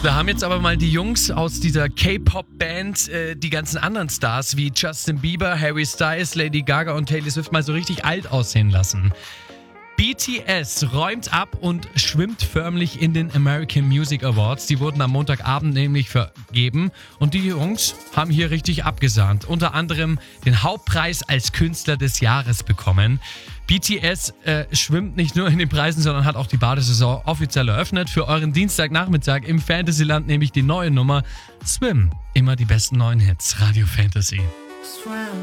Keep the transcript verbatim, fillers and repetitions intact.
Da haben jetzt aber mal die Jungs aus dieser K-Pop-Band äh, die ganzen anderen Stars wie Justin Bieber, Harry Styles, Lady Gaga und Taylor Swift mal so richtig alt aussehen lassen. B T S räumt ab und schwimmt förmlich in den American Music Awards. Die wurden am Montagabend nämlich vergeben und die Jungs haben hier richtig abgesahnt. Unter anderem den Hauptpreis als Künstler des Jahres bekommen. B T S äh, schwimmt nicht nur in den Preisen, sondern hat auch die Badesaison offiziell eröffnet. Für euren Dienstagnachmittag im Fantasyland nämlich die neue Nummer Swim. Immer die besten neuen Hits. Radio Fantasy. Swim.